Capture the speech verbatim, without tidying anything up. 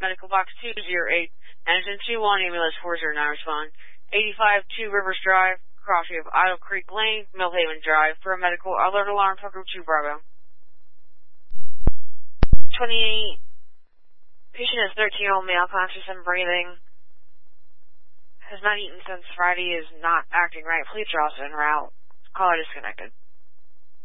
medical box two zero eight, engine two one, ambulance four zero nine, respond. eighty-five two Rivers Drive, crossing of Idle Creek Lane, Millhaven Drive, for a medical alert alarm for Group two Bravo. twenty-eight, patient is thirteen-year-old male, conscious and breathing, has not eaten since Friday, is not acting right. Please draw us en route. Caller disconnected.